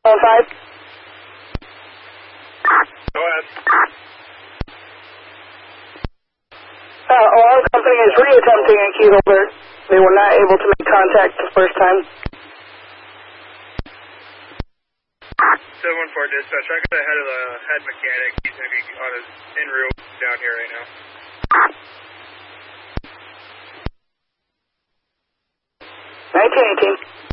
On 5. Go ahead. Alarm company is reattempting a key holder. They were not able to make contact the first time. 714 dispatch. I got ahead of the head mechanic. He's going to be on his en route down here right now. 1918.